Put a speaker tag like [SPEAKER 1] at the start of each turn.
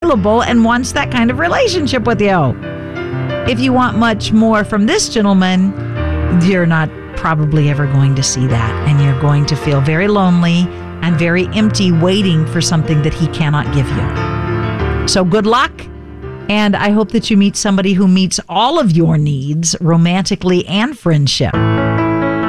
[SPEAKER 1] available and wants that kind of relationship with you. If you want much more from this gentleman, you're not probably ever going to see that, and you're going to feel very lonely and very empty waiting for something that he cannot give you. So good luck, and I hope that you meet somebody who meets all of your needs romantically and friendship.